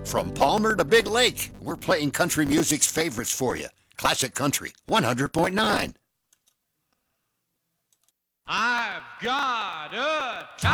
From Palmer to Big Lake, we're playing country music's favorites for you. Classic Country 100.9. I've got a